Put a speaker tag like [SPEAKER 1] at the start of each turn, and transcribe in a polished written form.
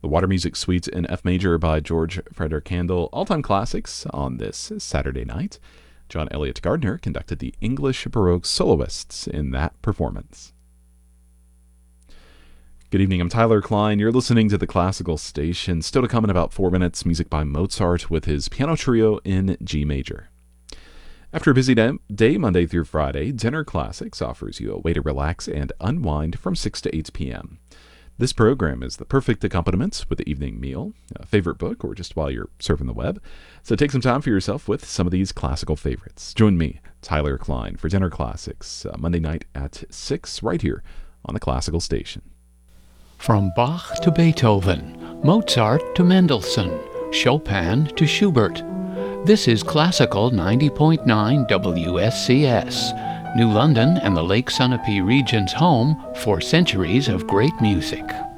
[SPEAKER 1] The Water Music Suite in F major by George Frederick Handel, all-time classics on this Saturday night. John Elliott Gardner conducted the English Baroque soloists in that performance. Good evening, I'm Tyler Klein. You're listening to the Classical Station. Still to come in about 4 minutes, music by Mozart with his piano trio in G major. After a busy day, Monday through Friday, Dinner Classics offers you a way to relax and unwind from 6 to 8 p.m. This program is the perfect accompaniment with the evening meal, a favorite book, or just while you're surfing the web. So take some time for yourself with some of these classical favorites. Join me, Tyler Klein, for Dinner Classics, Monday night at 6, right here on the Classical Station.
[SPEAKER 2] From Bach to Beethoven, Mozart to Mendelssohn, Chopin to Schubert. This is Classical 90.9 WSCS. New London and the Lake Sunapee region's home for centuries of great music.